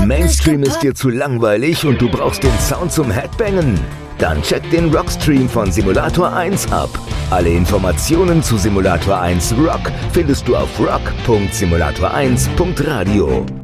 Mainstream ist dir zu langweilig und du brauchst den Sound zum Headbangen? Dann check den Rockstream von Simulator 1 ab. Alle Informationen zu Simulator 1 Rock findest du auf rock.simulator1.radio.